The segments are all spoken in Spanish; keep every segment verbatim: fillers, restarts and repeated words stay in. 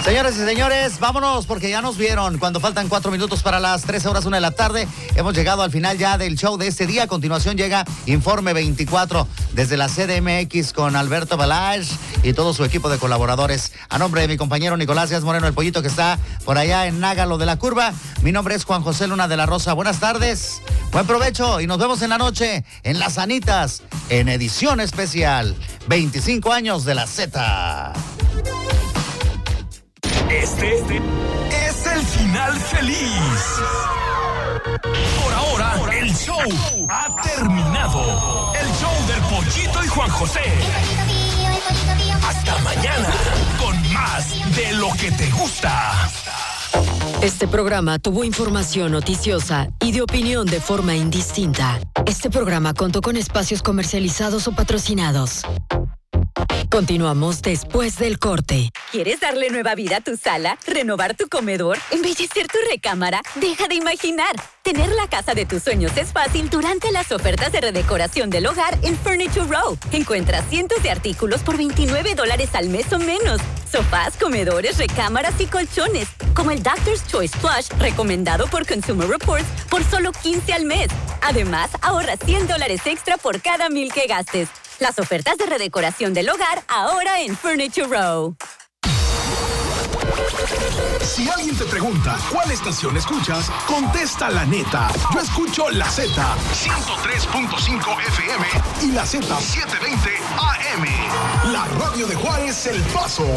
Señoras y señores, vámonos porque ya nos vieron. Cuando faltan cuatro minutos para las trece horas, una de la tarde, hemos llegado al final ya del show de este día. A continuación llega Informe veinticuatro desde la C D M X con Alberto Balázs y todo su equipo de colaboradores. A nombre de mi compañero Nicolás Díaz Moreno, el pollito que está por allá en Nágalo de la Curva. Mi nombre es Juan José Luna de la Rosa. Buenas tardes, buen provecho y nos vemos en la noche en Las Anitas, en edición especial. veinticinco años de la Z. Este es el final feliz. Por ahora, el show ha terminado. El show del Pollito y Juan José. Hasta mañana con más de lo que te gusta. Este programa tuvo información noticiosa y de opinión de forma indistinta. Este programa contó con espacios comercializados o patrocinados. Continuamos después del corte. ¿Quieres darle nueva vida a tu sala? ¿Renovar tu comedor? ¿Embellecer tu recámara? Deja de imaginar. Tener la casa de tus sueños es fácil durante las ofertas de redecoración del hogar en Furniture Row. Encuentras cientos de artículos por veintinueve dólares al mes o menos. Sofás, comedores, recámaras y colchones. Como el Doctor's Choice Plush, recomendado por Consumer Reports, por solo quince al mes. Además, ahorra cien dólares extra por cada mil que gastes. Las ofertas de redecoración del hogar ahora en Furniture Row. Si alguien te pregunta cuál estación escuchas, contesta la neta. Yo escucho la Z ciento tres punto cinco F M y la Z setecientos veinte A M. La radio de Juárez, El Paso.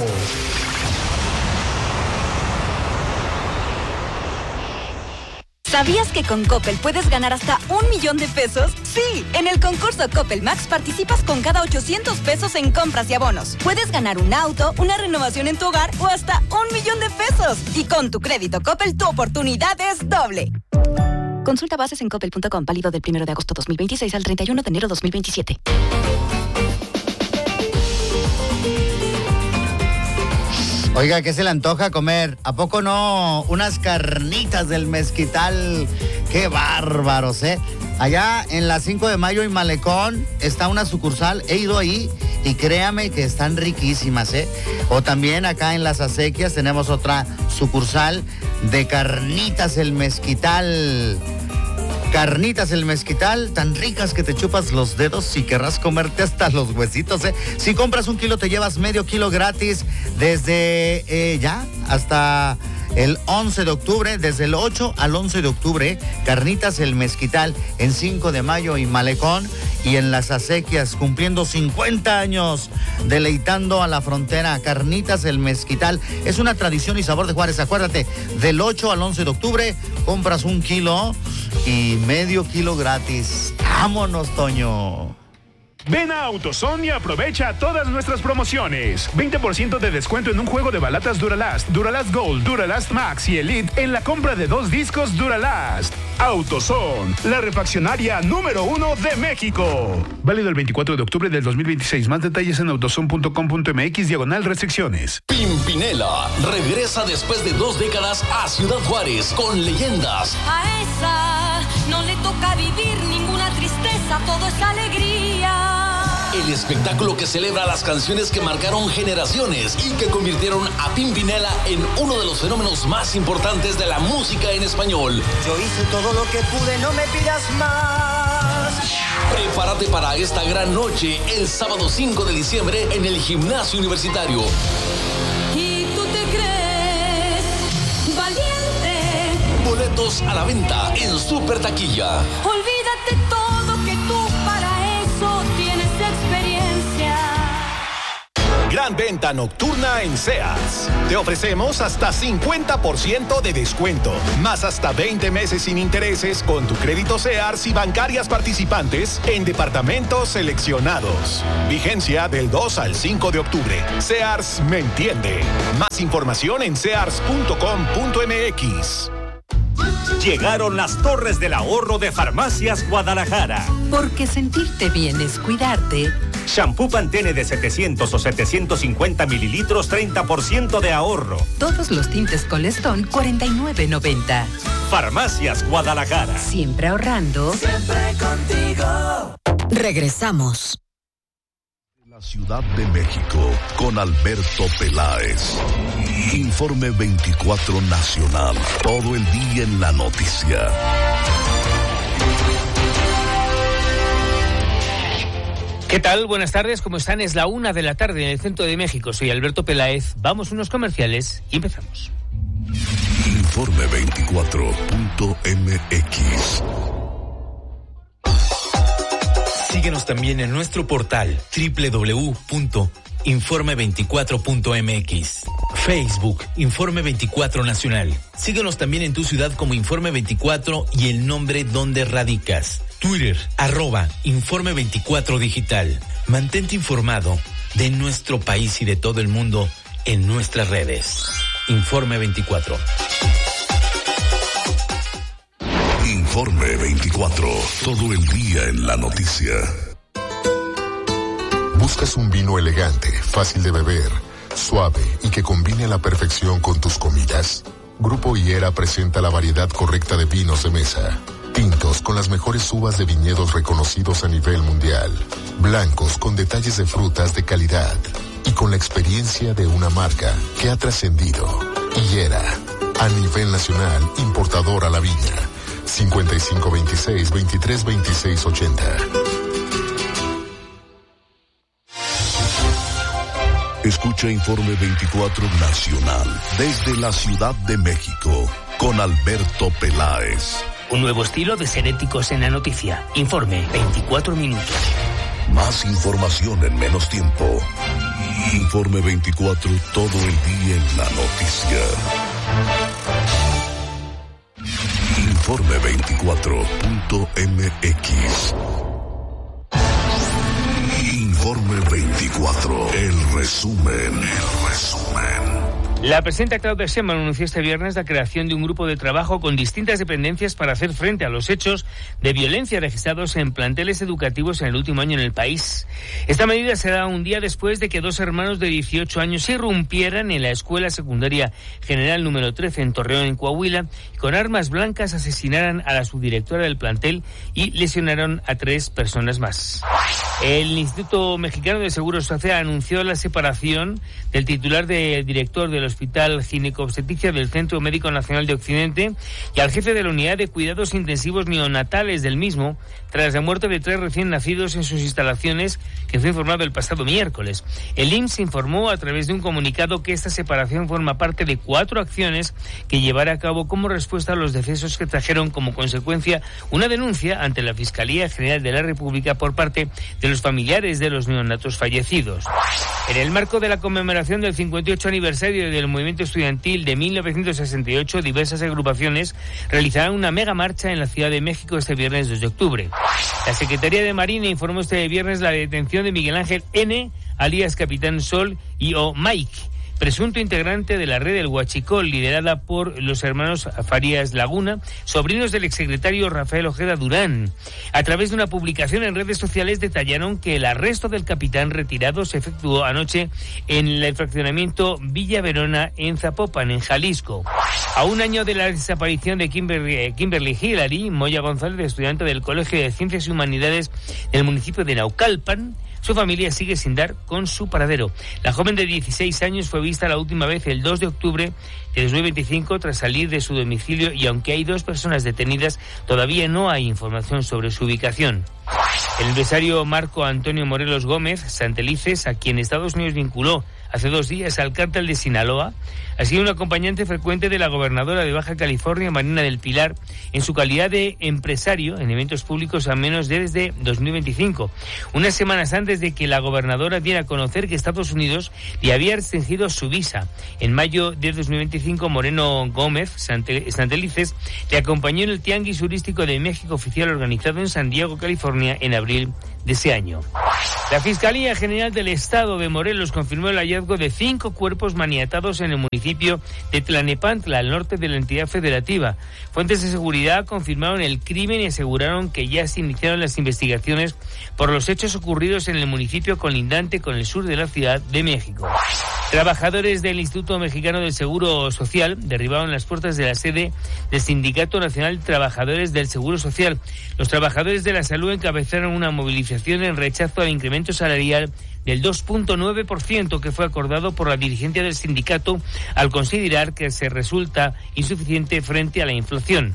¿Sabías que con Coppel puedes ganar hasta un millón de pesos? Sí, en el concurso Coppel Max participas con cada ochocientos pesos en compras y abonos. Puedes ganar un auto, una renovación en tu hogar o hasta un millón de pesos. Y con tu crédito Coppel, tu oportunidad es doble. Consulta bases en coppel punto com, válido del primero de agosto dos mil veintiséis al treinta y uno de enero dos mil veintisiete. Oiga, ¿qué se le antoja comer? ¿A poco no? Unas carnitas del mezquital. ¡Qué bárbaros, eh! Allá en la cinco de mayo y Malecón está una sucursal. He ido ahí y créame que están riquísimas, ¿eh? O también acá en Las Acequias tenemos otra sucursal de carnitas el mezquital. Carnitas el mezquital, tan ricas que te chupas los dedos y querrás comerte hasta los huesitos, ¿eh? Si compras un kilo te llevas medio kilo gratis desde eh, ya hasta el once de octubre, desde el ocho al once de octubre, Carnitas el Mezquital en cinco de mayo y Malecón y en Las Acequias, cumpliendo cincuenta años, deleitando a la frontera. Carnitas el Mezquital es una tradición y sabor de Juárez. Acuérdate, del ocho al once de octubre compras un kilo y medio kilo gratis. ¡Vámonos, Toño! Ven a AutoZone y aprovecha todas nuestras promociones. veinte por ciento de descuento en un juego de balatas Duralast, Duralast Gold, Duralast Max y Elite en la compra de dos discos Duralast. AutoZone, la refaccionaria número uno de México. Válido el veinticuatro de octubre del dos mil veintiséis. Más detalles en autozone punto com punto m x diagonal restricciones. Pimpinela regresa después de dos décadas a Ciudad Juárez con leyendas. A esa no le toca vivir ninguna tristeza, todo es alegría. El espectáculo que celebra las canciones que marcaron generaciones y que convirtieron a Pimpinela en uno de los fenómenos más importantes de la música en español. Yo hice todo lo que pude, no me pidas más. Prepárate para esta gran noche el sábado cinco de diciembre en el Gimnasio Universitario. ¿Y tú te crees valiente? Boletos a la venta en Super Taquilla. Olvídate todo que tú para eso tienes experiencia. Gran venta nocturna en Sears. Te ofrecemos hasta cincuenta por ciento de descuento, más hasta veinte meses sin intereses con tu crédito Sears y bancarias participantes en departamentos seleccionados. Vigencia del dos al cinco de octubre. Sears me entiende. Más información en sears punto com punto m x. Llegaron las Torres del Ahorro de Farmacias Guadalajara. Porque sentirte bien es cuidarte. Shampoo Pantene de setecientos o setecientos cincuenta mililitros, treinta por ciento de ahorro. Todos los tintes Colestón, cuarenta y nueve noventa. Farmacias Guadalajara. Siempre ahorrando. Siempre contigo. Regresamos. La Ciudad de México con Alberto Peláez. Informe veinticuatro Nacional. Todo el día en la noticia. ¿Qué tal? Buenas tardes, ¿cómo están? Es la una de la tarde en el centro de México. Soy Alberto Peláez. Vamos a unos comerciales y empezamos. Informe veinticuatro punto m x. Síguenos también en nuestro portal doble u doble u doble u punto informe veinticuatro punto m x. Facebook, Informe veinticuatro Nacional. Síguenos también en tu ciudad como Informe veinticuatro y el nombre donde radicas. Twitter, arroba Informe veinticuatro Digital. Mantente informado de nuestro país y de todo el mundo en nuestras redes. Informe veinticuatro. Informe veinticuatro. Todo el día en la noticia. ¿Buscas un vino elegante, fácil de beber, suave y que combine a la perfección con tus comidas? Grupo Higuera presenta la variedad correcta de vinos de mesa. Tintos con las mejores uvas de viñedos reconocidos a nivel mundial. Blancos con detalles de frutas de calidad. Y con la experiencia de una marca que ha trascendido. Higuera, a nivel nacional, importador a la viña. cincuenta y cinco veintiséis, veintitrés veintiséis ochenta. Escucha Informe veinticuatro Nacional desde la Ciudad de México con Alberto Peláez. Un nuevo estilo de ser éticos en la noticia. Informe veinticuatro minutos. Más información en menos tiempo. Informe veinticuatro, todo el día en la noticia. Informe veinticuatro punto m x. Informe veinticuatro, el resumen, el resumen. La presidenta Claudia Sheinbaum anunció este viernes la creación de un grupo de trabajo con distintas dependencias para hacer frente a los hechos de violencia registrados en planteles educativos en el último año en el país. Esta medida se da un día después de que dos hermanos de dieciocho años irrumpieran en la escuela secundaria general número trece en Torreón, en Coahuila, y con armas blancas asesinaran a la subdirectora del plantel y lesionaron a tres personas más. El Instituto Mexicano de Seguro Social anunció la separación del titular de director del Hospital Gineco-Obstetricia del Centro Médico Nacional de Occidente y al jefe de la Unidad de Cuidados Intensivos Neonatales del mismo, tras la muerte de tres recién nacidos en sus instalaciones, que fue informado el pasado miércoles. El I M S S informó a través de un comunicado que esta separación forma parte de cuatro acciones que llevará a cabo como respuesta a los decesos que trajeron como consecuencia una denuncia ante la Fiscalía General de la República por parte de los familiares de los neonatos fallecidos. En el marco de la conmemoración del cincuenta y ocho aniversario del movimiento estudiantil de mil novecientos sesenta y ocho, diversas agrupaciones realizarán una mega marcha en la Ciudad de México este viernes dos de octubre. La Secretaría de Marina informó este viernes la detención de Miguel Ángel N., alias Capitán Sol, y o Mike, presunto integrante de la red del Huachicol, liderada por los hermanos Farías Laguna, sobrinos del exsecretario Rafael Ojeda Durán. A través de una publicación en redes sociales detallaron que el arresto del capitán retirado se efectuó anoche en el fraccionamiento Villa Verona, en Zapopan, en Jalisco. A un año de la desaparición de Kimberly, Kimberly Hillary, Moya González, estudiante del Colegio de Ciencias y Humanidades del municipio de Naucalpan, su familia sigue sin dar con su paradero. La joven de dieciséis años fue vista la última vez el dos de octubre de dos mil veinticinco tras salir de su domicilio, y aunque hay dos personas detenidas, todavía no hay información sobre su ubicación. El empresario Marco Antonio Morelos Gómez Santelices, a quien Estados Unidos vinculó hace dos días al cártel de Sinaloa, ha sido un acompañante frecuente de la gobernadora de Baja California, Marina del Pilar, en su calidad de empresario en eventos públicos al menos desde dos mil veinticinco, unas semanas antes de que la gobernadora diera a conocer que Estados Unidos le había restringido su visa. En mayo de dos mil veinticinco, Moreno Gómez Santelices le acompañó en el Tianguis Turístico de México oficial organizado en San Diego, California, en abril de ese año. La Fiscalía General del Estado de Morelos confirmó el hallazgo de cinco cuerpos maniatados en el municipio de Tlanepantla, al norte de la entidad federativa. Fuentes de seguridad confirmaron el crimen y aseguraron que ya se iniciaron las investigaciones por los hechos ocurridos en el municipio colindante con el sur de la Ciudad de México. Trabajadores del Instituto Mexicano del Seguro Social derribaron las puertas de la sede del Sindicato Nacional de Trabajadores del Seguro Social. Los trabajadores de la salud encabezaron una movilización en rechazo al incremento salarial del dos punto nueve por ciento que fue acordado por la dirigencia del sindicato al considerar que se resulta insuficiente frente a la inflación.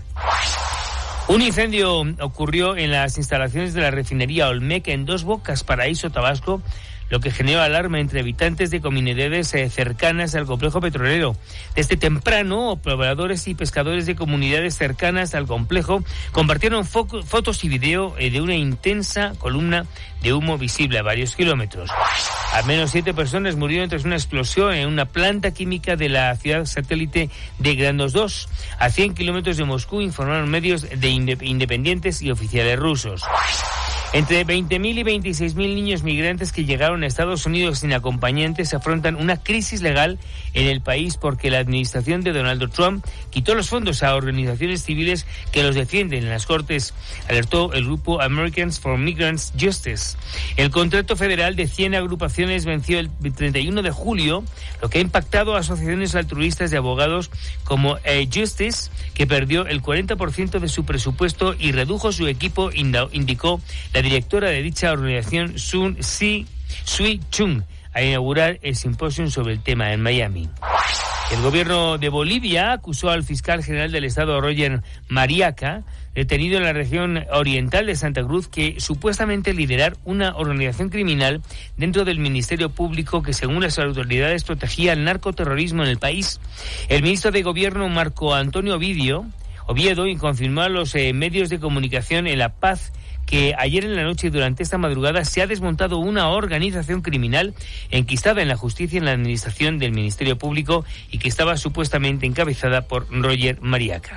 Un incendio ocurrió en las instalaciones de la refinería Olmeca en Dos Bocas, Paraíso, Tabasco, lo que generó alarma entre habitantes de comunidades eh, cercanas al complejo petrolero. Desde temprano, pobladores y pescadores de comunidades cercanas al complejo compartieron fo- fotos y video eh, de una intensa columna de humo visible a varios kilómetros. Al menos siete personas murieron tras una explosión en una planta química de la ciudad satélite de Granos dos, a cien kilómetros de Moscú, informaron medios de inde- independientes y oficiales rusos. Entre veinte mil y veintiséis mil niños migrantes que llegaron a Estados Unidos sin acompañantes afrontan una crisis legal en el país porque la administración de Donald Trump quitó los fondos a organizaciones civiles que los defienden en las cortes, alertó el grupo Americans for Migrants Justice. El contrato federal de cien agrupaciones venció el treinta y uno de julio, lo que ha impactado a asociaciones altruistas de abogados como eh, Justice, que perdió el cuarenta por ciento de su presupuesto y redujo su equipo, indicó la directora de dicha organización, Sun Si Sui Chung, a inaugurar el simposio sobre el tema en Miami. El gobierno de Bolivia acusó al fiscal general del estado, Roger Mariaca, detenido en la región oriental de Santa Cruz, que supuestamente liderar una organización criminal dentro del Ministerio Público que, según las autoridades, protegía el narcoterrorismo en el país. El ministro de Gobierno, Marco Antonio Ovidio, Oviedo, y confirmó a los eh, medios de comunicación en La Paz que ayer en la noche y durante esta madrugada se ha desmontado una organización criminal enquistada en la justicia y en la administración del Ministerio Público y que estaba supuestamente encabezada por Roger Mariaca.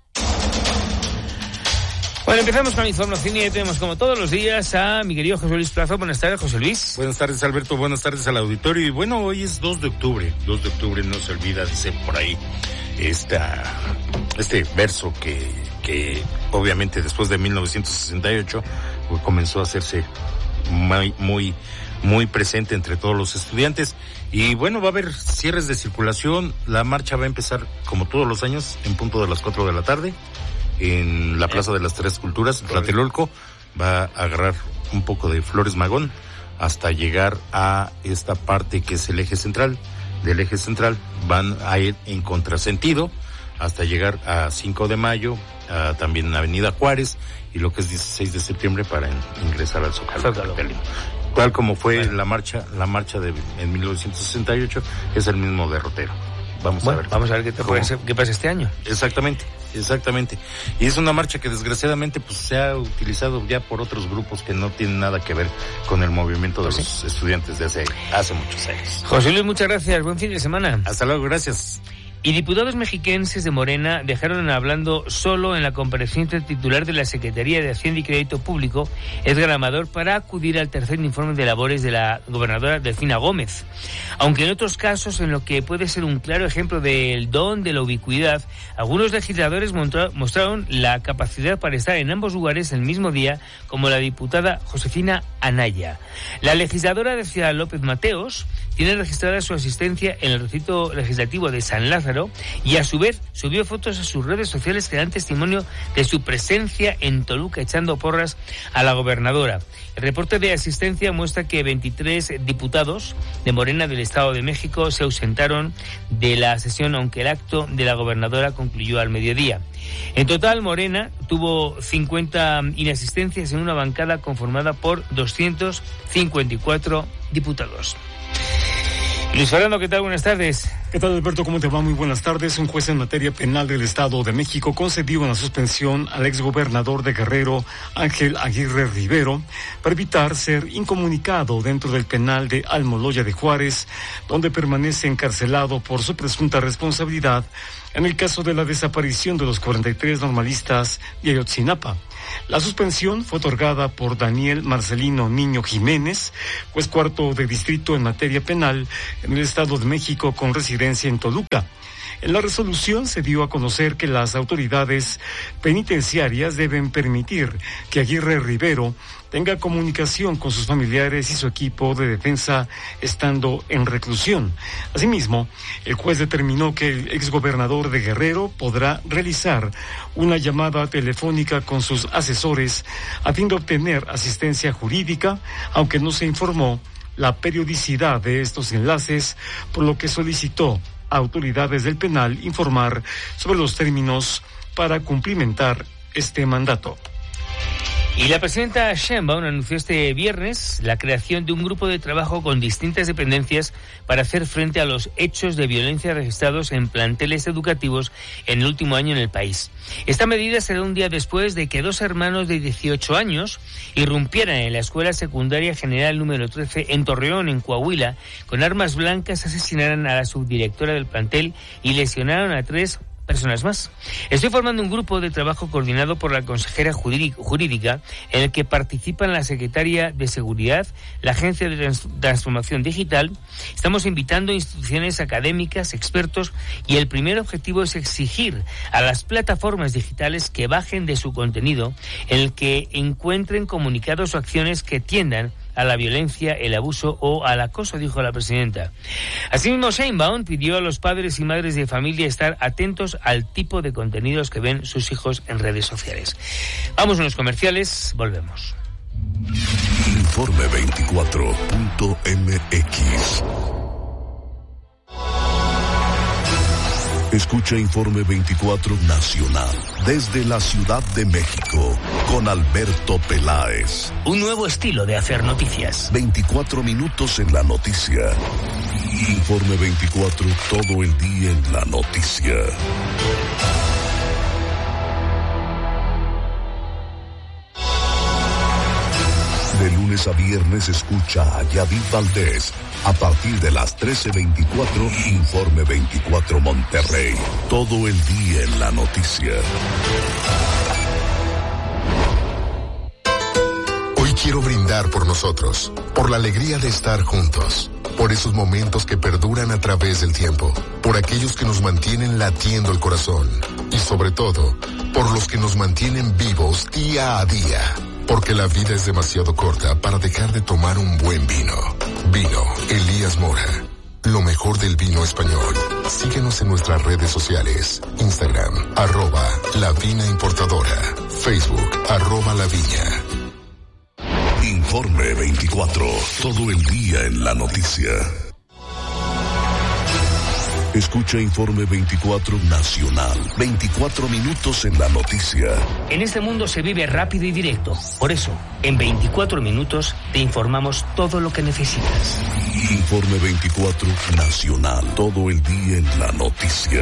Bueno, empezamos con la información y ahí tenemos como todos los días a mi querido José Luis Plaza. Buenas tardes, José Luis. Buenas tardes, Alberto. Buenas tardes al auditorio. Y bueno, hoy es dos de octubre. dos de octubre, no se olvida, dice por ahí, esta, este verso que, que obviamente después de mil novecientos sesenta y ocho pues, comenzó a hacerse muy, muy, muy presente entre todos los estudiantes. Y bueno, va a haber cierres de circulación. La marcha va a empezar, como todos los años, en punto de las cuatro de la tarde. En la Plaza de las Tres Culturas, Tlatelolco, va a agarrar un poco de Flores Magón hasta llegar a esta parte que es el eje central. Del eje central van a ir en contrasentido hasta llegar a cinco de mayo, a también Avenida Juárez y lo que es dieciséis de septiembre para en, ingresar al Zócalo capitalino. Tal como fue bueno. la marcha, la marcha de en mil novecientos sesenta y ocho, es el mismo derrotero. Vamos bueno, a ver. Vamos a ver qué, te parece, qué pasa este año. Exactamente, exactamente. Y es una marcha que desgraciadamente pues se ha utilizado ya por otros grupos que no tienen nada que ver con el movimiento de ¿Sí? los estudiantes de hace, hace muchos años. José Luis, muchas gracias. Buen fin de semana. Hasta luego, gracias. Y diputados mexiquenses de Morena dejaron hablando solo en la comparecencia titular de la Secretaría de Hacienda y Crédito Público, Edgar Amador, para acudir al tercer informe de labores de la gobernadora Delfina Gómez. Aunque en otros casos, en lo que puede ser un claro ejemplo del don de la ubicuidad, algunos legisladores mostraron la capacidad para estar en ambos lugares el mismo día, como la diputada Josefina Anaya. La legisladora Delfina López Mateos tiene registrada su asistencia en el recinto legislativo de San Lázaro y a su vez subió fotos a sus redes sociales que dan testimonio de su presencia en Toluca echando porras a la gobernadora. El reporte de asistencia muestra que veintitrés diputados de Morena del Estado de México se ausentaron de la sesión, aunque el acto de la gobernadora concluyó al mediodía. En total, Morena tuvo cincuenta inasistencias en una bancada conformada por doscientos cincuenta y cuatro diputados. Luis Fernando, ¿qué tal? Buenas tardes. ¿Qué tal, Alberto? ¿Cómo te va? Muy buenas tardes. Un juez en materia penal del Estado de México concedió una suspensión al exgobernador de Guerrero, Ángel Aguirre Rivero, para evitar ser incomunicado dentro del penal de Almoloya de Juárez, donde permanece encarcelado por su presunta responsabilidad en el caso de la desaparición de los cuarenta y tres normalistas de Ayotzinapa. La suspensión fue otorgada por Daniel Marcelino Niño Jiménez, juez cuarto de distrito en materia penal en el Estado de México con residencia en Toluca. En la resolución se dio a conocer que las autoridades penitenciarias deben permitir que Aguirre Rivero tenga comunicación con sus familiares y su equipo de defensa estando en reclusión. Asimismo, el juez determinó que el exgobernador de Guerrero podrá realizar una llamada telefónica con sus asesores a fin de obtener asistencia jurídica, aunque no se informó la periodicidad de estos enlaces, por lo que solicitó a autoridades del penal informar sobre los términos para cumplimentar este mandato. Y la presidenta Sheinbaum anunció este viernes la creación de un grupo de trabajo con distintas dependencias para hacer frente a los hechos de violencia registrados en planteles educativos en el último año en el país. Esta medida se da un día después de que dos hermanos de dieciocho años irrumpieran en la Escuela Secundaria General número trece en Torreón, en Coahuila, con armas blancas, asesinaran a la subdirectora del plantel y lesionaron a tres personas más. Estoy formando un grupo de trabajo coordinado por la consejera jurídica en el que participan la secretaria de Seguridad, la Agencia de Transformación Digital. Estamos invitando a instituciones académicas, expertos, y el primer objetivo es exigir a las plataformas digitales que bajen de su contenido en el que encuentren comunicados o acciones que tiendan a la violencia, el abuso o al acoso, dijo la presidenta. Asimismo, Sheinbaum pidió a los padres y madres de familia estar atentos al tipo de contenidos que ven sus hijos en redes sociales. Vamos a los comerciales, volvemos. Informe veinticuatro punto m x. Escucha Informe veinticuatro Nacional desde la Ciudad de México con Alberto Peláez. Un nuevo estilo de hacer noticias. veinticuatro minutos en la noticia. Informe veinticuatro, todo el día en la noticia. De lunes a viernes escucha a Yadid Valdés. A partir de las trece veinticuatro, Informe veinticuatro Monterrey. Todo el día en la noticia. Hoy quiero brindar por nosotros, por la alegría de estar juntos, por esos momentos que perduran a través del tiempo, por aquellos que nos mantienen latiendo el corazón y sobre todo, por los que nos mantienen vivos día a día. Porque la vida es demasiado corta para dejar de tomar un buen vino. Vino Elías Mora. Lo mejor del vino español. Síguenos en nuestras redes sociales. Instagram, arroba La Vina Importadora. Facebook, arroba La Viña. Informe veinticuatro. Todo el día en la noticia. Escucha Informe veinticuatro Nacional. veinticuatro minutos en la noticia. En este mundo se vive rápido y directo. Por eso, en veinticuatro minutos te informamos todo lo que necesitas. Informe veinticuatro Nacional. Todo el día en la noticia.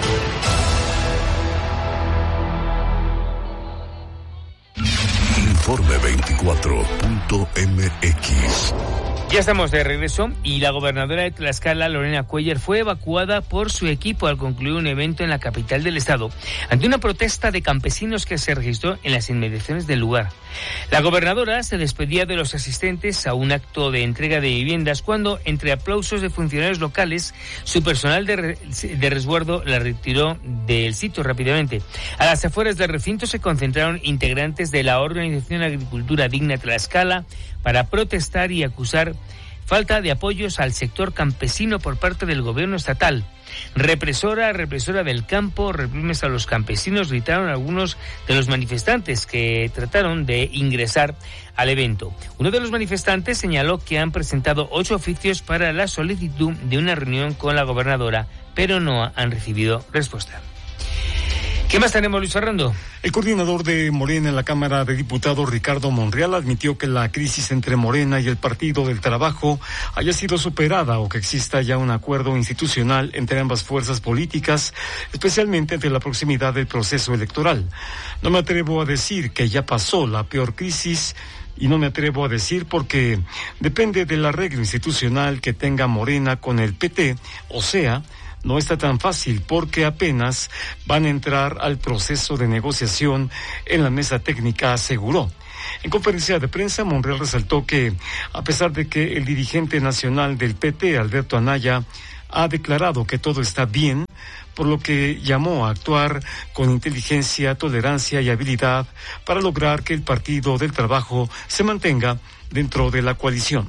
Informe veinticuatro punto m x. Ya estamos de regreso y la gobernadora de Tlaxcala, Lorena Cuellar, fue evacuada por su equipo al concluir un evento en la capital del estado ante una protesta de campesinos que se registró en las inmediaciones del lugar. La gobernadora se despedía de los asistentes a un acto de entrega de viviendas cuando, entre aplausos de funcionarios locales, su personal de, re- de resguardo la retiró del sitio rápidamente. A las afueras del recinto se concentraron integrantes de la Organización Agricultura Digna Tlaxcala para protestar y acusar falta de apoyos al sector campesino por parte del gobierno estatal. Represora, represora del campo, reprimes a los campesinos, gritaron algunos de los manifestantes que trataron de ingresar al evento. Uno de los manifestantes señaló que han presentado ocho oficios para la solicitud de una reunión con la gobernadora, pero no han recibido respuesta. ¿Qué más tenemos, Luis Fernando? El coordinador de Morena en la Cámara de Diputados, Ricardo Monreal, admitió que la crisis entre Morena y el Partido del Trabajo haya sido superada o que exista ya un acuerdo institucional entre ambas fuerzas políticas, especialmente ante la proximidad del proceso electoral. No me atrevo a decir que ya pasó la peor crisis y no me atrevo a decir porque depende del arreglo institucional que tenga Morena con el P T, o sea, no está tan fácil porque apenas van a entrar al proceso de negociación en la mesa técnica, aseguró. En conferencia de prensa, Monreal resaltó que, a pesar de que el dirigente nacional del P T, Alberto Anaya, ha declarado que todo está bien, por lo que llamó a actuar con inteligencia, tolerancia y habilidad para lograr que el Partido del Trabajo se mantenga dentro de la coalición.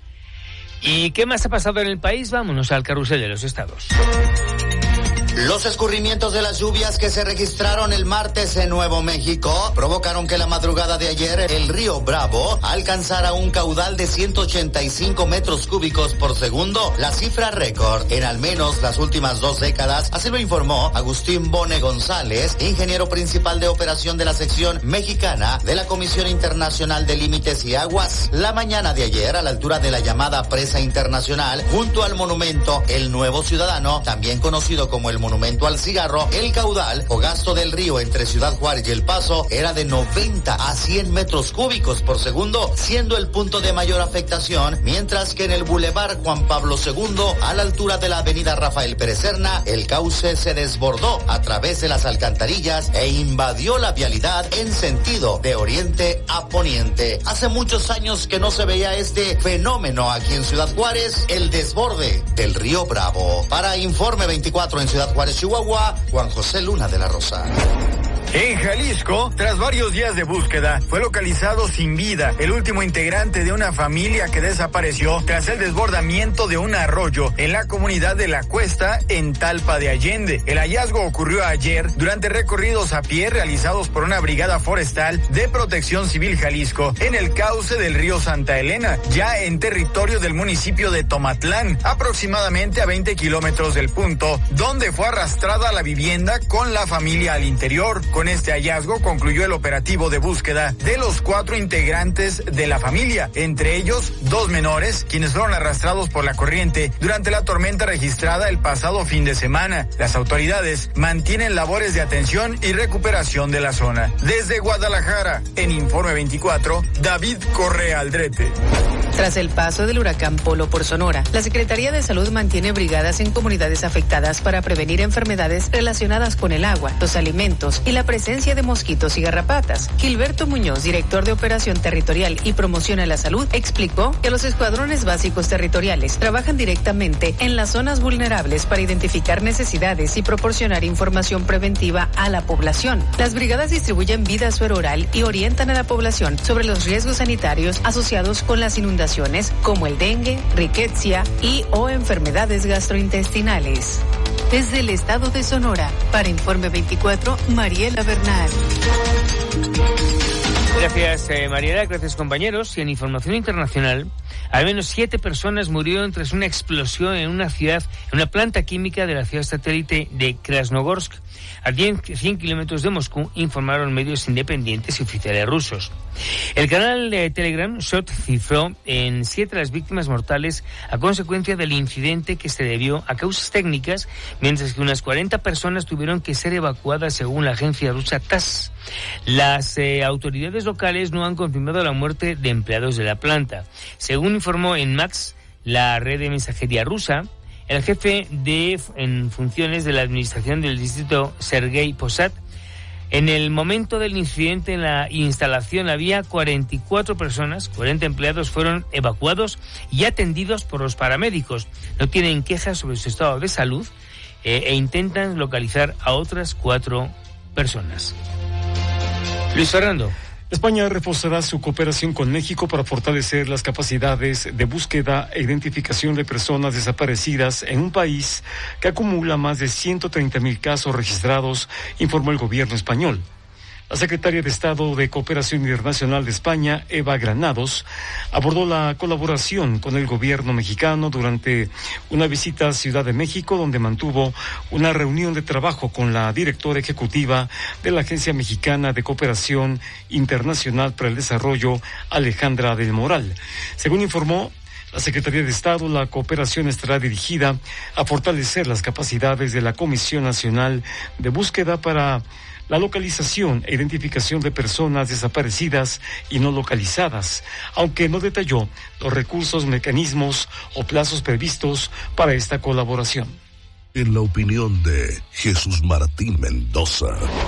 ¿Y qué más ha pasado en el país? Vámonos al carrusel de los estados. Los escurrimientos de las lluvias que se registraron el martes en Nuevo México provocaron que la madrugada de ayer el río Bravo alcanzara un caudal de ciento ochenta y cinco metros cúbicos por segundo, la cifra récord en al menos las últimas dos décadas, así lo informó Agustín Bone González, ingeniero principal de operación de la sección mexicana de la Comisión Internacional de Límites y Aguas. La mañana de ayer, a la altura de la llamada Presa Internacional, junto al monumento El Nuevo Ciudadano, también conocido como el Monumento al Cigarro, el caudal o gasto del río entre Ciudad Juárez y El Paso era de noventa a cien metros cúbicos por segundo, siendo el punto de mayor afectación, mientras que en el Boulevard Juan Pablo segundo, a la altura de la avenida Rafael Pérez Serna, el cauce se desbordó a través de las alcantarillas e invadió la vialidad en sentido de oriente a poniente. Hace muchos años que no se veía este fenómeno aquí en Ciudad Juárez, el desborde del río Bravo. Para Informe veinticuatro en Ciudad Juárez, Chihuahua, Juan José Luna de la Rosa. En Jalisco, tras varios días de búsqueda, fue localizado sin vida el último integrante de una familia que desapareció tras el desbordamiento de un arroyo en la comunidad de La Cuesta, en Talpa de Allende. El hallazgo ocurrió ayer durante recorridos a pie realizados por una brigada forestal de Protección Civil Jalisco en el cauce del río Santa Elena, ya en territorio del municipio de Tomatlán, aproximadamente a veinte kilómetros del punto donde fue arrastrada la vivienda con la familia al interior. Con este hallazgo concluyó el operativo de búsqueda de los cuatro integrantes de la familia, entre ellos dos menores, quienes fueron arrastrados por la corriente durante la tormenta registrada el pasado fin de semana. Las autoridades mantienen labores de atención y recuperación de la zona. Desde Guadalajara, en Informe veinticuatro, David Correa Aldrete. Tras el paso del huracán Polo por Sonora, la Secretaría de Salud mantiene brigadas en comunidades afectadas para prevenir enfermedades relacionadas con el agua, los alimentos y la presencia de mosquitos y garrapatas. Gilberto Muñoz, director de Operación Territorial y Promoción a la Salud, explicó que los escuadrones básicos territoriales trabajan directamente en las zonas vulnerables para identificar necesidades y proporcionar información preventiva a la población. Las brigadas distribuyen vida sueroral y orientan a la población sobre los riesgos sanitarios asociados con las inundaciones como el dengue, riquecia y o enfermedades gastrointestinales. Desde el estado de Sonora, para Informe veinticuatro, Mariela Bernal. Gracias, eh, Mariela, gracias, compañeros. Y en información internacional, al menos siete personas murieron tras una explosión en una ciudad, en una planta química de la ciudad satélite de Krasnogorsk, a cien kilómetros de Moscú, informaron medios independientes y oficiales rusos. El canal de Telegram Shot cifró en siete las víctimas mortales a consecuencia del incidente, que se debió a causas técnicas, mientras que unas cuarenta personas tuvieron que ser evacuadas, según la agencia rusa T A S S. Las eh, autoridades locales no han confirmado la muerte de empleados de la planta. Según informó en Max, la red de mensajería rusa, el jefe de en funciones de la administración del distrito, Sergei Posad, en el momento del incidente en la instalación había cuarenta y cuatro personas, cuarenta empleados fueron evacuados y atendidos por los paramédicos. No tienen quejas sobre su estado de salud eh, e intentan localizar a otras cuatro personas. Luis Fernando. España reforzará su cooperación con México para fortalecer las capacidades de búsqueda e identificación de personas desaparecidas en un país que acumula más de ciento treinta mil casos registrados, informó el gobierno español. La secretaria de Estado de Cooperación Internacional de España, Eva Granados, abordó la colaboración con el gobierno mexicano durante una visita a Ciudad de México, donde mantuvo una reunión de trabajo con la directora ejecutiva de la Agencia Mexicana de Cooperación Internacional para el Desarrollo, Alejandra del Moral. Según informó la Secretaría de Estado, la cooperación estará dirigida a fortalecer las capacidades de la Comisión Nacional de Búsqueda para la localización e identificación de personas desaparecidas y no localizadas, aunque no detalló los recursos, mecanismos o plazos previstos para esta colaboración. En la opinión de Jesús Martín Mendoza.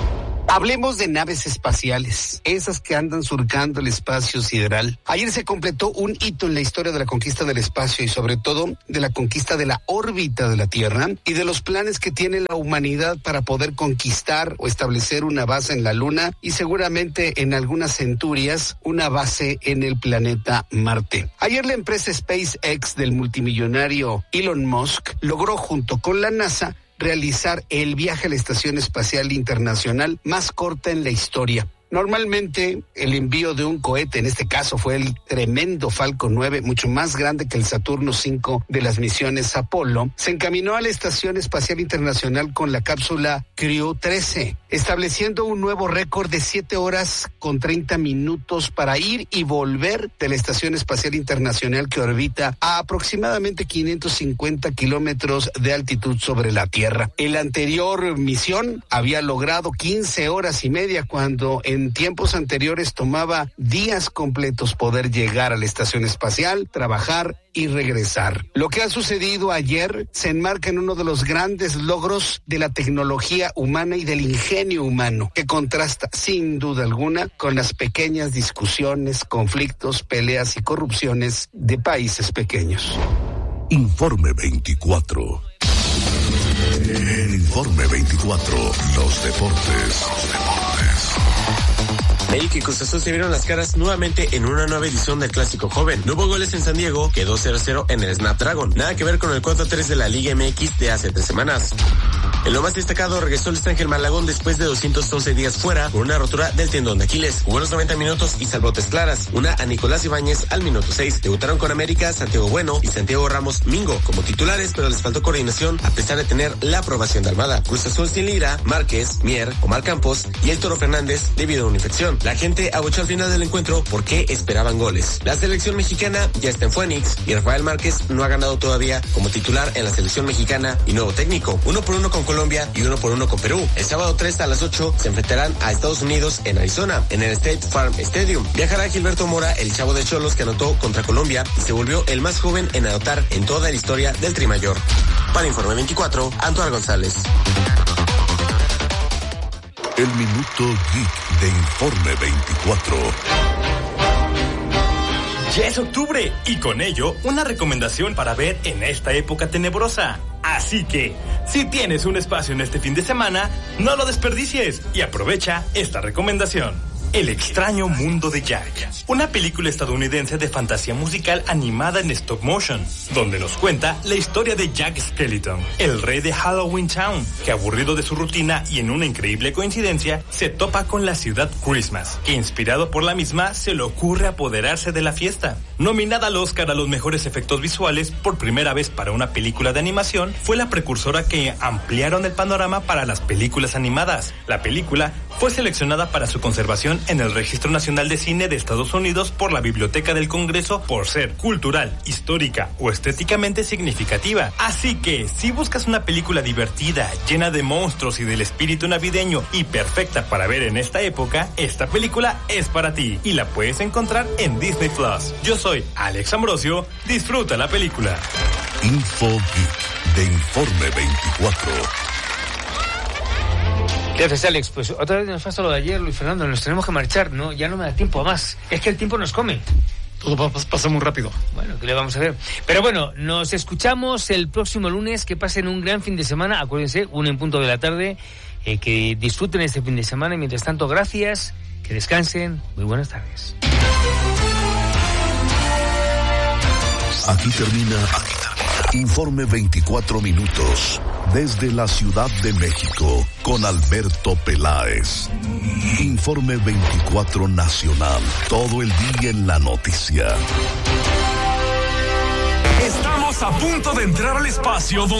Hablemos de naves espaciales, esas que andan surcando el espacio sideral. Ayer se completó un hito en la historia de la conquista del espacio y sobre todo de la conquista de la órbita de la Tierra y de los planes que tiene la humanidad para poder conquistar o establecer una base en la Luna y seguramente en algunas centurias una base en el planeta Marte. Ayer la empresa SpaceX del multimillonario Elon Musk logró junto con la NASA realizar el viaje a la Estación Espacial Internacional más corta en la historia. Normalmente el envío de un cohete, en este caso fue el tremendo Falcon nueve, mucho más grande que el Saturno cinco de las misiones Apolo, se encaminó a la Estación Espacial Internacional con la cápsula Crew trece, estableciendo un nuevo récord de siete horas con treinta minutos para ir y volver de la Estación Espacial Internacional que orbita a aproximadamente quinientos cincuenta kilómetros de altitud sobre la Tierra. En la anterior misión había logrado quince horas y media cuando en En tiempos anteriores tomaba días completos poder llegar a la estación espacial, trabajar y regresar. Lo que ha sucedido ayer se enmarca en uno de los grandes logros de la tecnología humana y del ingenio humano, que contrasta sin duda alguna con las pequeñas discusiones, conflictos, peleas y corrupciones de países pequeños. Informe veinticuatro. El Informe veinticuatro, los deportes, los deportes. América y Cruz Azul se vieron las caras nuevamente en una nueva edición del Clásico Joven. No hubo goles en San Diego, quedó cero cero en el Snapdragon. Nada que ver con el cuatro a tres de la Liga M X de hace tres semanas. En lo más destacado, regresó el Ángel Malagón después de doscientos once días fuera por una rotura del tendón de Aquiles. Jugó los noventa minutos y salvó tres claras. Una a Nicolás Ibáñez al minuto seis. Debutaron con América Santiago Bueno y Santiago Ramos Mingo como titulares, pero les faltó coordinación a pesar de tener la aprobación de Almada. Cruz Azul sin Lira, Márquez, Mier, Omar Campos y el Toro Fernández debido a una infección. La gente abuchó al final del encuentro porque esperaban goles. La selección mexicana ya está en Phoenix y Rafael Márquez no ha ganado todavía como titular en la selección mexicana y nuevo técnico. Uno por uno con Colombia y uno por uno con Perú. El sábado tres a las ocho se enfrentarán a Estados Unidos en Arizona, en el State Farm Stadium. Viajará Gilberto Mora, el chavo de Cholos que anotó contra Colombia y se volvió el más joven en anotar en toda la historia del Tri Mayor. Para Informe veinticuatro, Antoine González. El Minuto Geek de Informe veinticuatro. Ya es octubre y con ello una recomendación para ver en esta época tenebrosa. Así que, si tienes un espacio en este fin de semana, no lo desperdicies y aprovecha esta recomendación. El extraño mundo de Jack, una película estadounidense de fantasía musical animada en stop motion, donde nos cuenta la historia de Jack Skellington, el rey de Halloween Town, que aburrido de su rutina y en una increíble coincidencia, se topa con la ciudad Christmas, que inspirado por la misma se le ocurre apoderarse de la fiesta. Nominada al Oscar a los mejores efectos visuales por primera vez para una película de animación, fue la precursora que ampliaron el panorama para las películas animadas. La película fue seleccionada para su conservación en el Registro Nacional de Cine de Estados Unidos por la Biblioteca del Congreso por ser cultural, histórica o estéticamente significativa. Así que, si buscas una película divertida, llena de monstruos y del espíritu navideño y perfecta para ver en esta época, esta película es para ti y la puedes encontrar en Disney Plus. Yo soy Alex Ambrosio, disfruta la película. Info Geek de Informe veinticuatro. Gracias, Alex. Pues otra vez nos pasa lo de ayer, Luis Fernando. Nos tenemos que marchar, ¿no? Ya no me da tiempo a más. Es que el tiempo nos come. Todo pasa muy rápido. Bueno, ¿qué le vamos a hacer? Pero bueno, nos escuchamos el próximo lunes. Que pasen un gran fin de semana. Acuérdense, uno en punto de la tarde. Eh, que disfruten este fin de semana. Y mientras tanto, gracias. Que descansen. Muy buenas tardes. Aquí termina, aquí termina. Informe veinticuatro minutos. Desde la Ciudad de México, con Alberto Peláez. Informe veinticuatro Nacional. Todo el día en la noticia. Estamos a punto de entrar al espacio donde